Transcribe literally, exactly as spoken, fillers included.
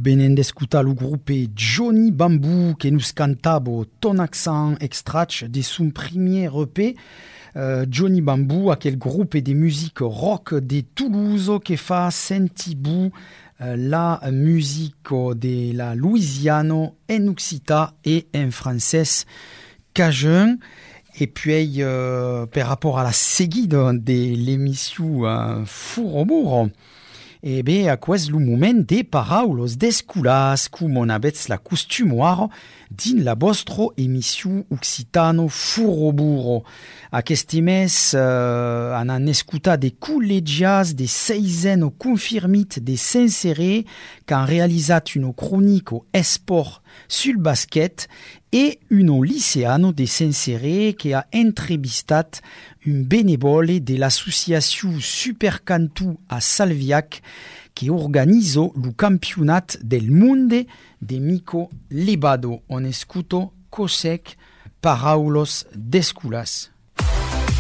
Venendo escutar o grupo Johnny Bamboo que nos cantava Ton Accent extrait de son premier E P. Uh, Johnny Bamboo, aquel groupe de musique rock de Toulouse que fa sentir uh, la musique de la Louisiane en occitan et en français cajun. Et puis, uh, par rapport à la seguide de l'émission uh, Furobour, e bé, aquest lo moment de paraules d'esculas, com on avets la costumoire din la vostra emissió occitano Furoburo. Aquest mes uh, han an escutat de col·legiats de seisen confirmit de Saint-Céré qu'han realitzat una crònica esport sul basquet et un lycéano de Saint-Céré qui a entrevistat un bénévole de l'association Supercantu à Salviac qui organise le campionat del monde de Mico Levado. On escuto cosec paraulos d'esculas.